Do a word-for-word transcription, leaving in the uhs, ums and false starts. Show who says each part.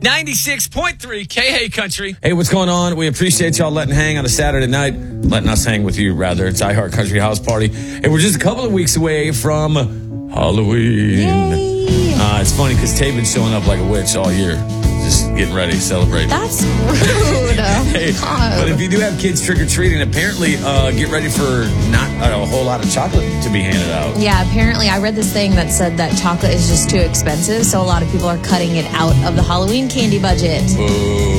Speaker 1: ninety-six point three K A Country.
Speaker 2: Hey, what's going on? We appreciate y'all letting hang on a Saturday night. Letting us hang with you, rather. It's iHeart Country House Party. And we're just a couple of weeks away from Halloween. Uh, it's funny because Taven's showing up like a witch all year. Just getting ready, celebrating.
Speaker 3: That's rude.
Speaker 2: Hey, but if you do have kids trick-or-treating, apparently uh, get ready for not a whole lot of chocolate to be handed out.
Speaker 3: Yeah, apparently I read this thing that said that chocolate is just too expensive, so a lot of people are cutting it out of the Halloween candy budget.
Speaker 2: Boo.